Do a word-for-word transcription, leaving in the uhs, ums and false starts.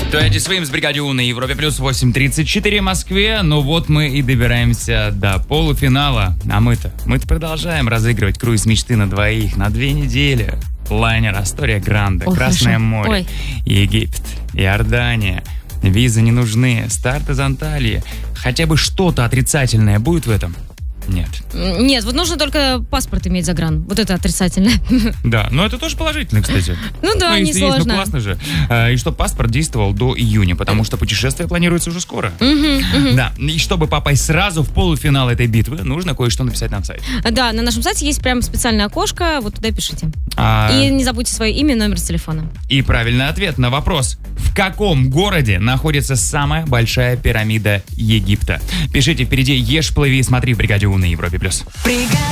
Дуэти Свим с бригаде У на Европе плюс восемь тридцать четыре в Москве. Ну вот мы и добираемся до полуфинала. А мы-то, мы-то продолжаем разыгрывать круиз мечты на двоих на две недели. Лайнер Астория Гранде, О, Красное хорошо. море, Ой. Египет, Иордания. Визы не нужны, старт из Анталии. Хотя бы что-то отрицательное будет в этом? Нет. Нет, вот нужно только паспорт иметь загран. Вот это отрицательное. Да, но это тоже положительно, кстати. Ну да, Ну, если есть, несложно. ну классно же. А, И чтобы паспорт действовал до июня, потому что путешествие планируется уже скоро. Да, и чтобы попасть сразу в полуфинал этой битвы, нужно кое-что написать нам в сайт. Да, на нашем сайте есть прям специальное окошко, вот туда пишите. А, И не забудьте свое имя и номер телефона. И правильный ответ на вопрос: в каком городе находится самая большая пирамида Египта? Пишите впереди «Ешь, плыви, смотри» в бригаде У на Европе+.